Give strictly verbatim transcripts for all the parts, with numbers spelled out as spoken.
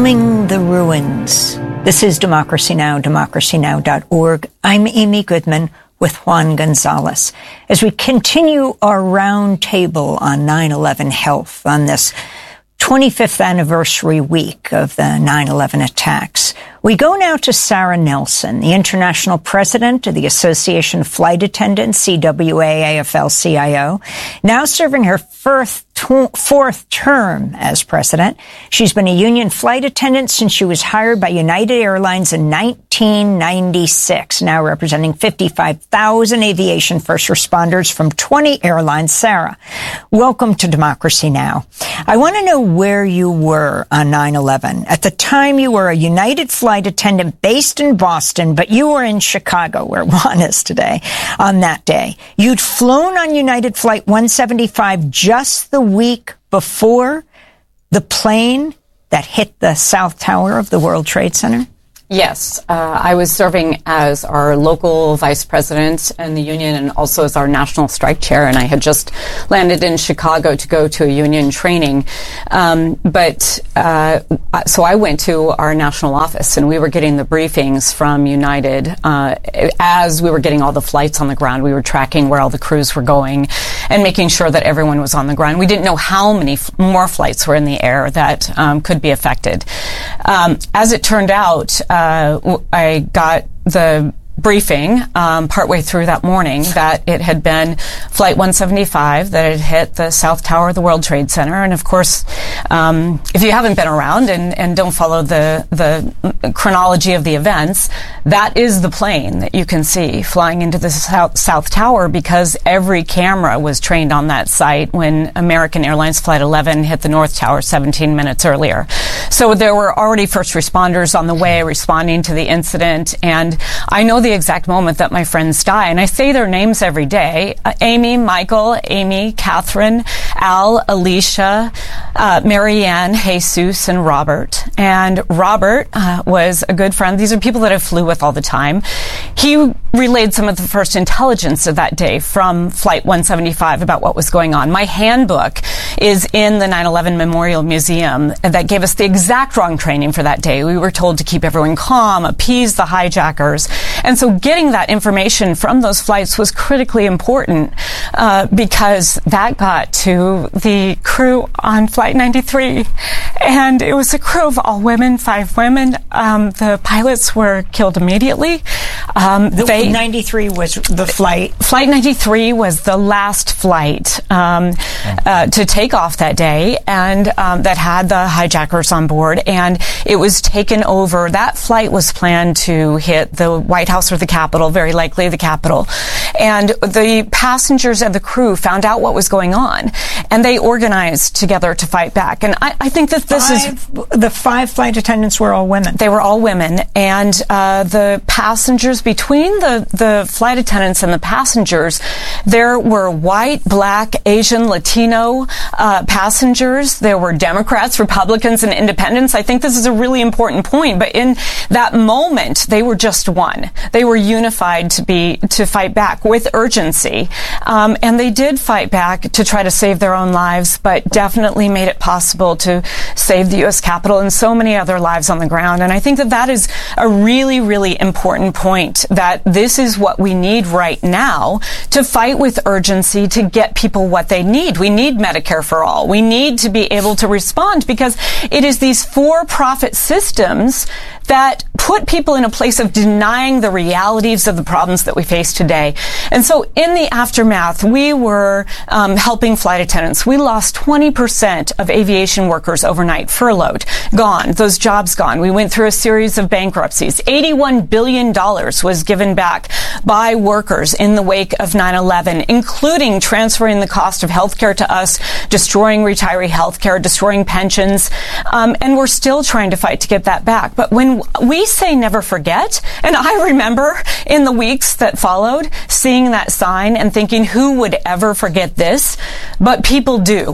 Combing the Ruins. This is Democracy Now!, democracy now dot org. I'm Amy Goodman with Juan Gonzalez. As we continue our roundtable on nine eleven health on this twenty-fifth anniversary week of the nine eleven attacks, we go now to Sarah Nelson, the international president of the Association of Flight Attendants, C W A A F L C I O, now serving her fourth, fourth term as president. She's been a union flight attendant since she was hired by United Airlines in nineteen ninety-six, now representing fifty-five thousand aviation first responders from twenty airlines. Sarah, welcome to Democracy Now! I want to know where you were on nine eleven. At the time, you were a United flight attendant based in Boston, but you were in Chicago, where Juan is today, on that day. You'd flown on United Flight one seventy-five just the week before the plane that hit the South Tower of the World Trade Center? Yes, uh, I was serving as our local vice president in the union and also as our national strike chair, and I had just landed in Chicago to go to a union training. Um, but uh, so I went to our national office, and we were getting the briefings from United uh, as we were getting all the flights on the ground. We were tracking where all the crews were going and making sure that everyone was on the ground. We didn't know how many f- more flights were in the air that um, could be affected. Um, as it turned out, Uh, I got the briefing um, partway through that morning that it had been Flight one seventy-five that had hit the South Tower of the World Trade Center. And of course, um, if you haven't been around and, and don't follow the, the chronology of the events, that is the plane that you can see flying into the South, South Tower, because every camera was trained on that site when American Airlines Flight eleven hit the North Tower seventeen minutes earlier. So there were already first responders on the way responding to the incident, and I know the exact moment that my friends die, and I say their names every day. Uh, Amy, Michael, Amy, Catherine, Al, Alicia, uh, Marianne, Jesus, and Robert. And Robert uh, was a good friend. These are people that I flew with all the time. He relayed some of the first intelligence of that day from Flight one seventy-five about what was going on. My handbook is in the nine eleven Memorial Museum that gave us the exact wrong training for that day. We were told to keep everyone calm, appease the hijackers. And so getting that information from those flights was critically important uh, because that got to the crew on Flight ninety-three. And it was a crew of all women, five women. Um, the pilots were killed immediately. Um, the, they, ninety-three was the flight? Flight ninety-three was the last flight um, uh, to take off that day, and um, that had the hijackers on board. And it was taken over. That flight was planned to hit the White House or the Capitol, very likely the Capitol. And the passengers and the crew found out what was going on, and they organized together to fight back. And I, I think that this five, is... The five flight attendants were all women. They were all women. And uh, the passengers, between the, the flight attendants and the passengers, there were white, black, Asian, Latino uh, passengers. There were Democrats, Republicans, and independents. I think this is a really important point. But in that moment, they were just one. They were unified to be to fight back with urgency, um, and they did fight back to try to save their own lives, but definitely made it possible to save the U S Capitol and so many other lives on the ground. And I think that that is a really, really important point, that this is what we need right now to fight with urgency to get people what they need. We need Medicare for all. We need to be able to respond, because it is these for-profit systems that put people in a place of denying the realities of the problems that we face today. And so in the aftermath, we were um, helping flight attendants. We lost twenty percent of aviation workers overnight, furloughed, gone, those jobs gone. We went through a series of bankruptcies. eighty-one billion dollars was given back by workers in the wake of nine eleven, including transferring the cost of health care to us, destroying retiree health care, destroying pensions, um, and we're still trying to fight to get that back. But when we say never forget, and I remember in the weeks that followed seeing that sign and thinking, who would ever forget this? But people do.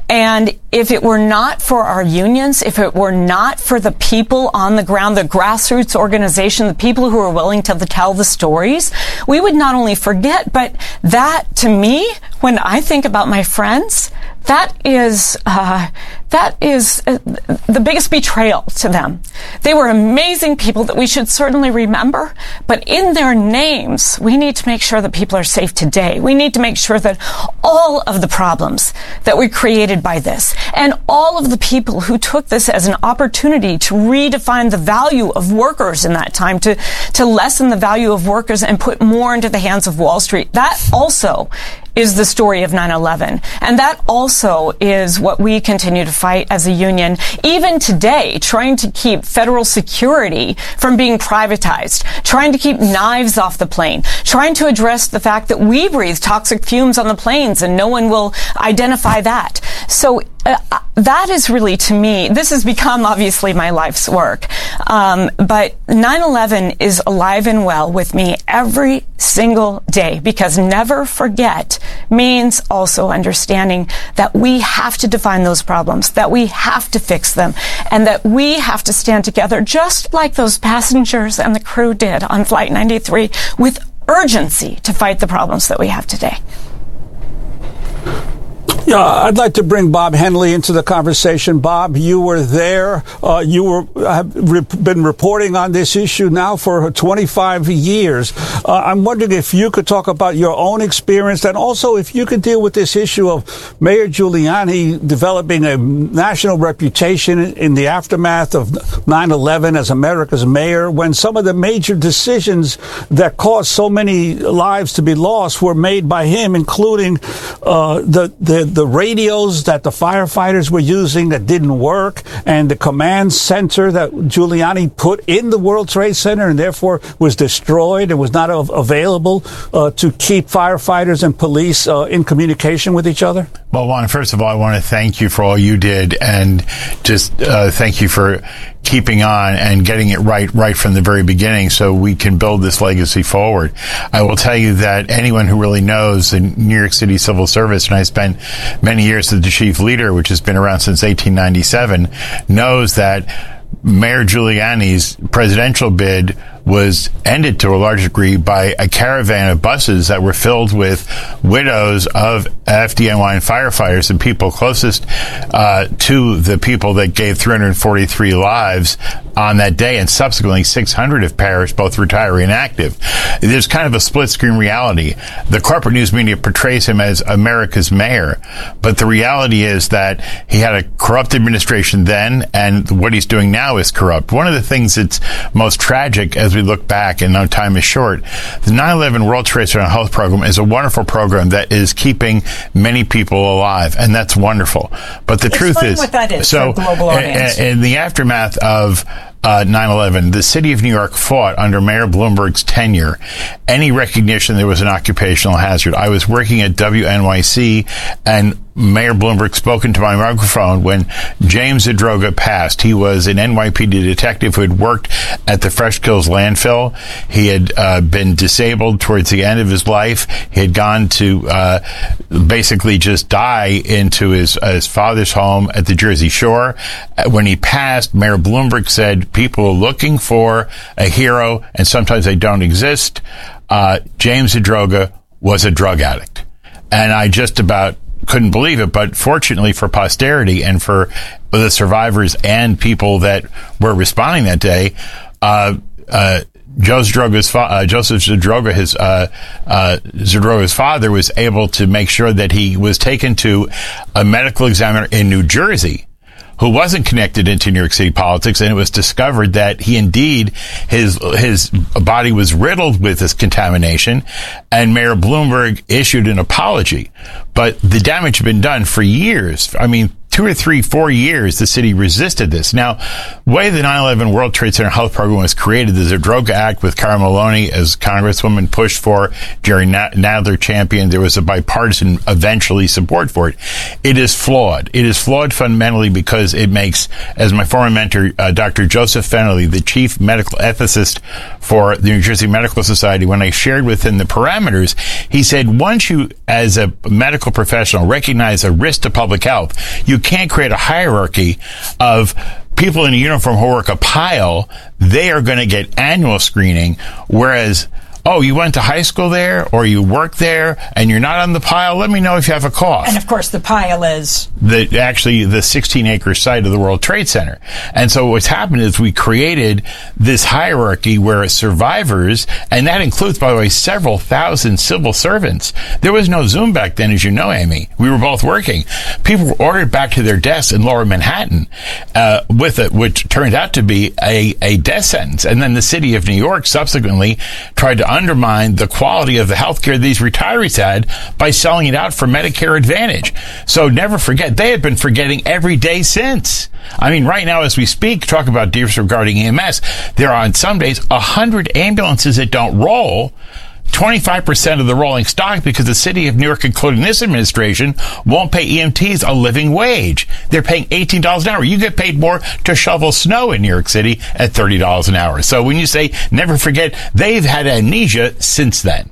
And if it were not for our unions, if it were not for the people on the ground, the grassroots organization, the people who are willing to tell the stories, we would not only forget, but that, to me, when I think about my friends, that is uh, that is uh, the biggest betrayal to them. They were amazing people that we should certainly remember, but in their names, we need to make sure that people are safe today. We need to make sure that all of the problems that were created by this, and all of the people who took this as an opportunity to redefine the value of workers in that time, to, to lessen the value of workers and put more into the hands of Wall Street, that also is the story of nine eleven. And that also is what we continue to fight as a union, even today, trying to keep federal security from being privatized, trying to keep knives off the plane, trying to address the fact that we breathe toxic fumes on the planes and no one will identify that. So uh, that is really, to me, this has become obviously my life's work. Um, but nine eleven is alive and well with me every single day, because never forget means also understanding that we have to define those problems, that we have to fix them, and that we have to stand together just like those passengers and the crew did on Flight ninety-three with urgency to fight the problems that we have today. Yeah, I'd like to bring Bob Henley into the conversation. Bob, you were there. Uh, you were have re- been reporting on this issue now for twenty-five years. Uh, I'm wondering if you could talk about your own experience, and also if you could deal with this issue of Mayor Giuliani developing a national reputation in the aftermath of nine eleven as America's mayor, when some of the major decisions that caused so many lives to be lost were made by him, including uh, the the the radios that the firefighters were using that didn't work, and the command center that Giuliani put in the World Trade Center and therefore was destroyed and was not av- available uh, to keep firefighters and police uh, in communication with each other? Well, Juan, first of all, I want to thank you for all you did, and just uh, thank you for keeping on and getting it right right from the very beginning so we can build this legacy forward. I will tell you that anyone who really knows the New York City Civil Service, and I spent many years as the chief leader, which has been around since eighteen ninety-seven, knows that Mayor Giuliani's presidential bid was ended to a large degree by a caravan of buses that were filled with widows of F D N Y and firefighters and people closest uh, to the people that gave three hundred forty-three lives on that day, and subsequently six hundred have perished, both retiree and active. There's kind of a split-screen reality. The corporate news media portrays him as America's mayor, but the reality is that he had a corrupt administration then, and what he's doing now is corrupt. One of the things that's most tragic as we look back, and our time is short, the nine eleven World Trade Center Health Program is a wonderful program that is keeping many people alive, and that's wonderful. But the Explain truth is, what that is so for global audience. in the aftermath of Uh, nine eleven, the city of New York fought under Mayor Bloomberg's tenure any recognition there was an occupational hazard. I was working at W N Y C, and Mayor Bloomberg spoke into my microphone when James Zadroga passed. He was an N Y P D detective who had worked at the Fresh Kills landfill. He had uh, been disabled towards the end of his life. He had gone to uh, basically just die into his, uh, his father's home at the Jersey Shore. Uh, when he passed, Mayor Bloomberg said, people are looking for a hero, and sometimes they don't exist. Uh, James Zadroga was a drug addict. And I just about couldn't believe it, but fortunately for posterity and for the survivors and people that were responding that day, uh, uh, Joe Zadroga's fa- uh, Joseph Zadroga, his uh, uh, Zadroga's father, was able to make sure that he was taken to a medical examiner in New Jersey who wasn't connected into New York City politics, and it was discovered that he indeed, his his body was riddled with this contamination, and Mayor Bloomberg issued an apology. But the damage had been done for years. I mean, two or three, four years, the city resisted this. Now, the way the nine eleven World Trade Center Health Program was created, the Zadroga Act with Carol Maloney as Congresswoman pushed for, Jerry Nadler championed. There was a bipartisan, eventually, support for it. It is flawed. It is flawed fundamentally because it makes, as my former mentor, uh, Doctor Joseph Fennelly, the chief medical ethicist for the New Jersey Medical Society, when I shared with him the parameters, he said, once you, as a medical professional, recognize a risk to public health, you can't create a hierarchy of people in a uniform who work a pile. They are going to get annual screening, whereas, oh, you went to high school there or you work there and you're not on the pile, let me know if you have a cough. And of course the pile is the actually the sixteen acre site of the World Trade Center. And so what's happened is we created this hierarchy where survivors, and that includes, by the way, several thousand civil servants. There was no Zoom back then, as you know, Amy. We were both working. People were ordered back to their desks in Lower Manhattan uh, with it, which turned out to be a, a death sentence. And then the city of New York subsequently tried to undermine the quality of the health care these retirees had by selling it out for Medicare Advantage. So never forget, they have been forgetting every day since. I mean, right now as we speak, talk about disregarding E M S, there are on some days one hundred ambulances that don't roll, twenty-five percent of the rolling stock, because the city of New York, including this administration, won't pay E M Ts a living wage. They're paying eighteen dollars an hour. You get paid more to shovel snow in New York City at thirty dollars an hour. So when you say never forget, they've had amnesia since then.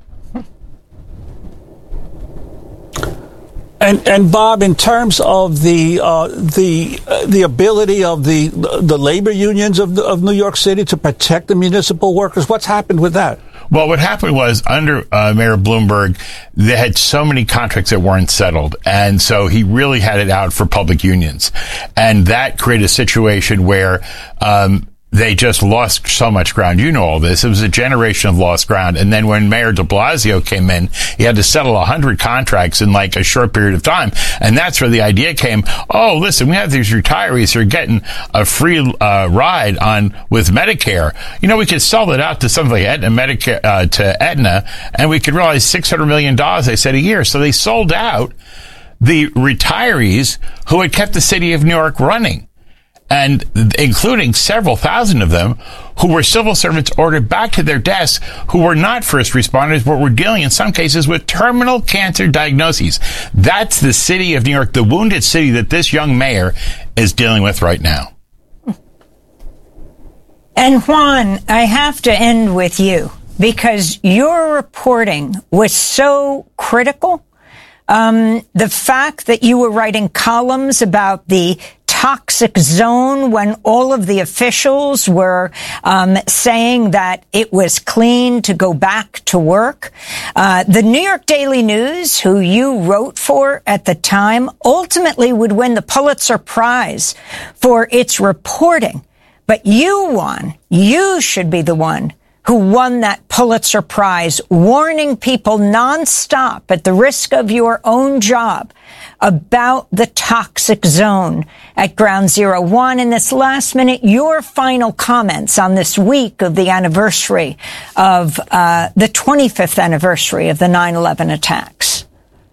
And and Bob, in terms of the uh, the uh, the ability of the the labor unions of the, of New York City to protect the municipal workers, what's happened with that? Well, what happened was under uh, Mayor Bloomberg, they had so many contracts that weren't settled, and so he really had it out for public unions, and that created a situation where um, they just lost so much ground. You know all this. It was a generation of lost ground. And then when Mayor de Blasio came in, he had to settle one hundred contracts in like a short period of time. And that's where the idea came, oh, listen, we have these retirees who are getting a free uh, ride on with Medicare. You know, we could sell it out to something like Aetna, Medicare, uh, to Aetna, and we could realize six hundred million dollars, they said, a year. So they sold out the retirees who had kept the city of New York running, and including several thousand of them who were civil servants ordered back to their desks, who were not first responders, but were dealing in some cases with terminal cancer diagnoses. That's the city of New York, the wounded city that this young mayor is dealing with right now. And Juan, I have to end with you because your reporting was so critical. Um, the fact that you were writing columns about the toxic zone when all of the officials were um, saying that it was clean to go back to work. Uh, the New York Daily News, who you wrote for at the time, ultimately would win the Pulitzer Prize for its reporting. But you won. You should be the one who won that Pulitzer Prize, warning people nonstop at the risk of your own job about the toxic zone at Ground Zero. One, in this last minute, your final comments on this week of the anniversary of uh, the twenty-fifth anniversary of the nine eleven attacks.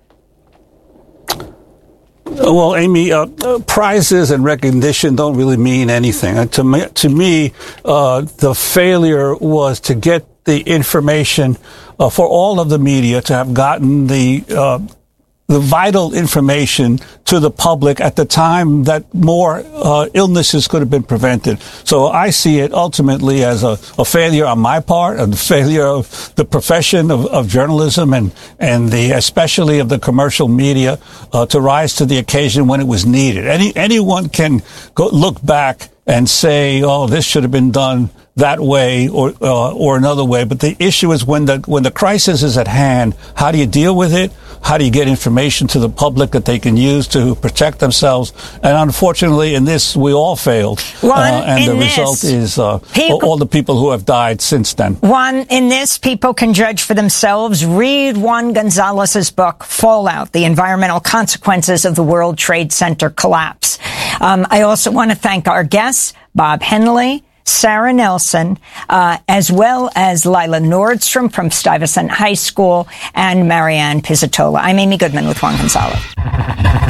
Well, Amy, uh, uh, prizes and recognition don't really mean anything. And to me, to me uh, the failure was to get the information uh, for all of the media to have gotten the uh, the vital information to the public at the time that more uh, illnesses could have been prevented. So I see it ultimately as a, a failure on my part, and the failure of the profession of, of journalism and, and the, especially of the commercial media, uh, to rise to the occasion when it was needed. Any, anyone can go look back and say, oh, this should have been done that way or uh, or another way. But the issue is when the when the crisis is at hand, how do you deal with it? How do you get information to the public that they can use to protect themselves? And unfortunately, in this, we all failed. One, uh, and the this, result is uh, people, all the people who have died since then. One, in this, people can judge for themselves. Read Juan Gonzalez's book, Fallout, The Environmental Consequences of the World Trade Center Collapse. Um, I also want to thank our guests, Bob Henley, Sarah Nelson, uh, as well as Lila Nordstrom from Stuyvesant High School, and Marianne Pizzatola. I'm Amy Goodman with Juan Gonzalez.